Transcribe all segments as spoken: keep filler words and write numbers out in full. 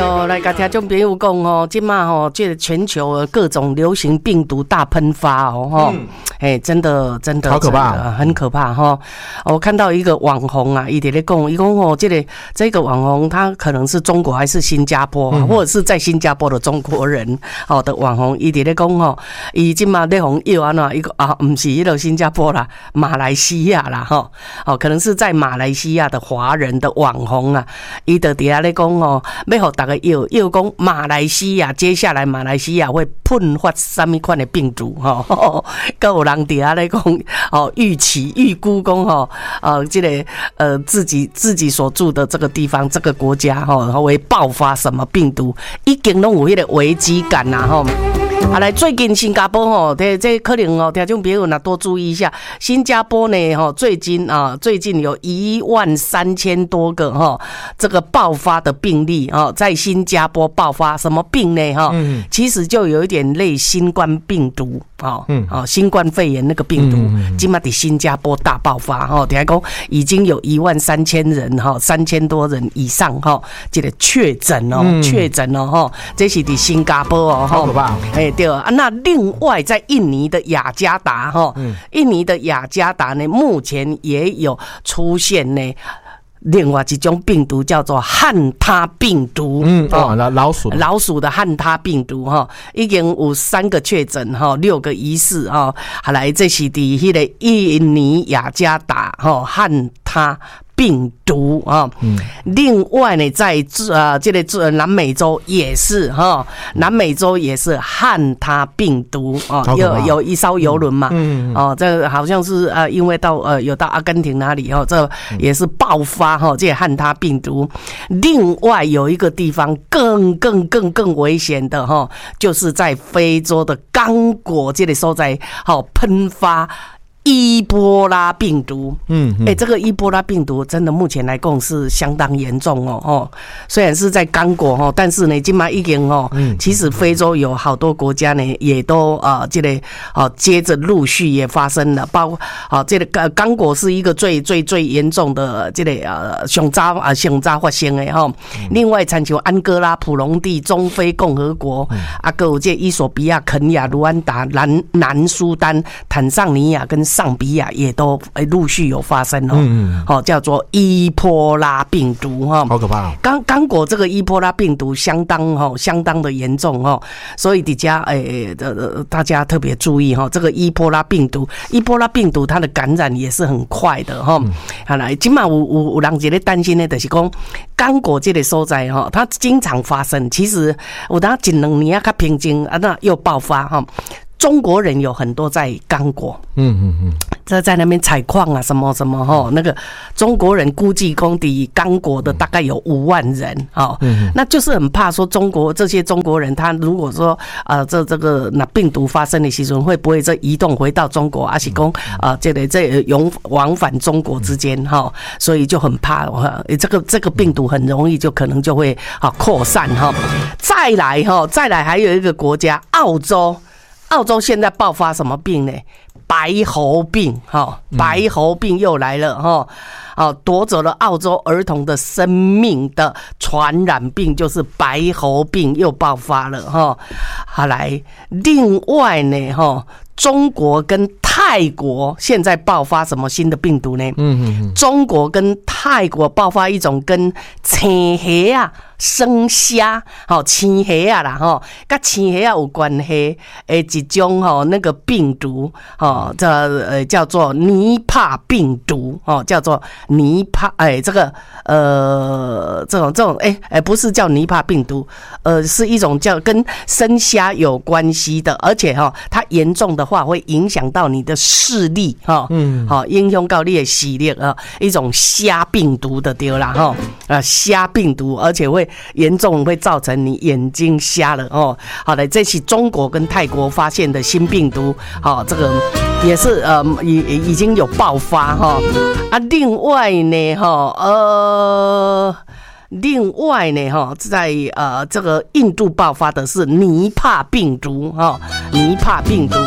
哦，来甲听众朋友讲哦，即马吼，这个全球各种流行病毒大喷发哦，哈、嗯，哎，真的真的好可怕， 很可怕哈。我看到一个网红啊，伊在咧讲，伊讲哦，这个这个网红他可能是中国还是新加坡，嗯、或者是在新加坡的中国人哦的网红，伊在咧讲哦，伊即马咧红药安怎一个啊，不是迄个新加坡啦，马来西亚啦哈，哦，可能是在马来西亚的华人的网红啊，伊就伫遐咧讲哦，要互大家药药讲马来西亚，接下来马来西亚会喷发什么款的病毒哈？更有人伫遐咧讲哦，预期预估讲吼，呃，这个呃自己自己所住的这个地方这个国家哈，会爆发什么病毒，已经拢有迄个危机感呐吼。啊，来，最近新加坡吼，这这可能哦，听众朋友呢多注意一下，新加坡呢吼，最近啊，最近有一万三千多个哈，这个爆发的病例啊，在新加坡爆发什么病呢哈？嗯，其实就有一点类新冠病毒啊，嗯，啊，新冠肺炎那个病毒，今嘛在新加坡大爆发哈，听讲已经有一万三千人哈，三千多人以上哈，这个确诊哦，确诊哦哈，这是在新加坡哦， 好可怕， 哎。对啊，那另外在印尼的雅加达哈，印尼的雅加达呢，目前也有出现呢。另外一种病毒叫做汉他病毒， 嗯，哦，老鼠老鼠的汉他病毒哈，已经有三个确诊哈，六个疑似哈，好来这是伫迄个印尼雅加达哈汉他病毒啊，嗯，另外呢，在呃这个南美洲也是哈，南美洲也是汉他病毒啊，有有一艘游轮嘛，嗯，哦，这好像是呃，因为到呃有到阿根廷哪里哦，这也是爆发哈，这汉他病毒。另外有一个地方更更更更危险的哈，就是在非洲的刚果这里所在，好喷发。伊波拉病毒，嗯，哎、欸，这个伊波拉病毒真的目前来讲是相当严重哦，哦，虽然是在刚果哦，但是呢，今嘛已经哦，其实非洲有好多国家呢，也都啊，这个啊，接着陆续也发生了，包括啊，这个刚果是一个最最最严重的这个呃，上早啊，上早发生的哈。另外，参像安哥拉、普隆地、中非共和国，啊，还有这伊索比亚、肯亚、卢安达、南南苏丹、坦桑尼亚跟上比亚也都陆续有发生哦，嗯哦，叫做伊波拉病毒哈， 好可怕哦。 刚刚果这个伊波拉病毒相当哈，相当的严重哈，所以底下诶呃大家特别注意哈，这个伊波拉病毒，伊波拉病毒它的感染也是很快的哈。好来，今嘛有有有人一个担心的，就是讲刚果这个所在哈，它经常发生，其实有当一两年较平静啊，那又爆发哈。中国人有很多在刚果，嗯嗯嗯，在在那边采矿啊，什么什么哈，那个中国人估计公底刚果的大概有五万人哦，嗯，那就是很怕说中国这些中国人，他如果说呃这这个那病毒发生的时候，会不会再移动回到中国，还是讲啊这个这永往返中国之间哈，所以就很怕这个这个病毒很容易就可能就会啊扩散哈。再来哈，再来还有一个国家澳洲。澳洲现在爆发什么病呢？白喉病，哈，白喉病又来了，哈，哦，夺走了澳洲儿童的生命的传染病就是白喉病又爆发了，哈。好来，另外呢，哈，中国跟泰国现在爆发什么新的病毒呢？嗯嗯嗯，中国跟泰国爆发一种跟青虾啊、生虾、好青虾啊啦，哈，跟青虾有关系诶一种哈那个病毒，哦，这呃叫做尼帕病毒，哦，叫做尼帕，哎，这个呃这种这种哎哎不是叫尼帕病毒，呃是一种叫跟生虾有关系的，而且哈它严重的话会影响到你的视力哈，嗯，好影响到你的视力啊，一种虾病毒的对啦哈，啊虾病毒，而且会严重会造成你眼睛瞎了哦。好的，这是中国跟泰国发现的新病毒，好，这个也是呃已已经有爆发哈啊，另外呢哈呃。另外呢，哈，在呃这个印度爆发的是尼帕病毒，哈，尼帕病毒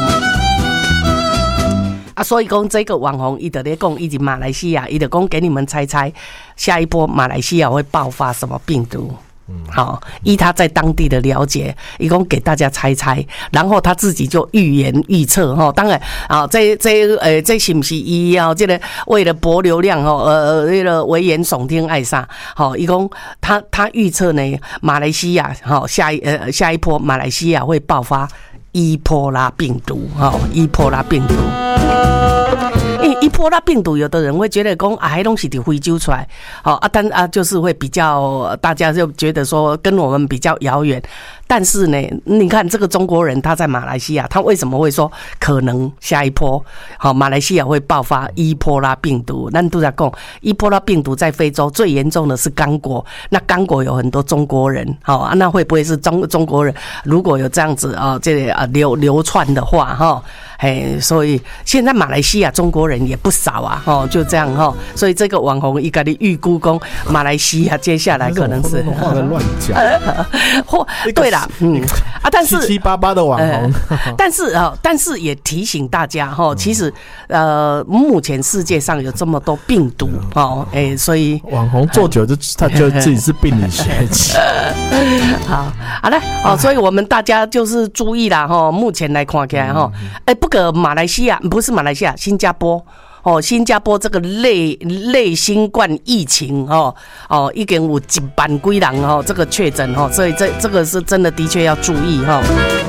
啊，所以讲这个网红伊就在讲，以及马来西亚，伊就讲给你们猜猜，下一波马来西亚会爆发什么病毒？ 好，依他在当地的了解，一共给大家猜猜，然后他自己就预言预测哈。当然啊，这这呃，这是不是伊啊？这个为了博流量哦，呃，为了危言耸听爱上，好，一共他他预测呢，马来西亚好下一呃下一波马来西亚会爆发伊波拉病毒哈，伊波拉病毒。因为伊波拉病毒，有的人会觉得讲啊，迄东西伫非洲出来，好啊，但啊就是会比较，大家就觉得说跟我们比较遥远。但是呢，你看这个中国人他在马来西亚，他为什么会说可能下一波好马来西亚会爆发伊波拉病毒？咱都在讲伊波拉病毒在非洲最严重的是刚果，那刚果有很多中国人，好啊，那会不会是中中国人？如果有这样子啊，这个啊流流窜的话，哈。哎，所以现在马来西亚中国人也不少啊，哦，就这样哈，所以这个网红一个的预估讲马来西亚接下来可能是话在乱讲， 或对啦，嗯啊，但是七七八八的网红， 呃、但是啊、呃，但是也提醒大家哈，其实呃，目前世界上有这么多病毒哦，哎，所以网红做久就他就自己是病理学家， 好，好嘞，哦，所以我们大家就是注意啦哈，目前来看起来哈，哎不。个马来西亚不是马来西亚，新加坡哦，新加坡这个类类新冠疫情哦哦，已经有一万几人哦，这个确诊哦，所以这这个是真的的确要注意哈、哦。